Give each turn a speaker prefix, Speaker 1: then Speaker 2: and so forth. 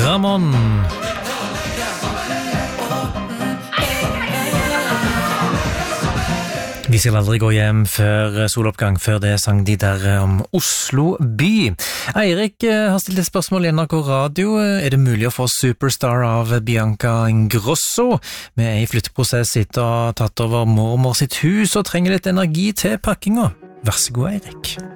Speaker 1: Ramon. Vi skal aldri gå hjem før soloppgang, før det sang de der om Oslo by. Eirik har stilt et spørsmål i NRK Radio. Er det mulig å få Superstar av Bianca Ingrosso? Vi er i flytteprosess etter å ha tatt over mormor sitt hus og trenger litt energi til pakkinga. Vær så god, Eirik.